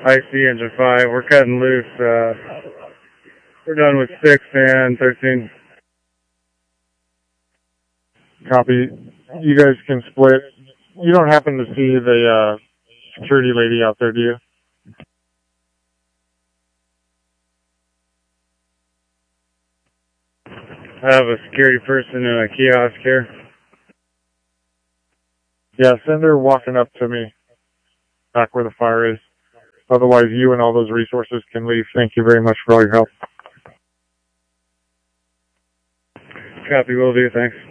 IC engine 5. We're cutting loose. We're done with 6 and 13. Copy. You guys can split. You don't happen to see the security lady out there, do you? I have a security person in a kiosk here. Yeah, send her walking up to me, back where the fire is. Otherwise, you and all those resources can leave. Thank you very much for all your help. Copy, will do. Thanks.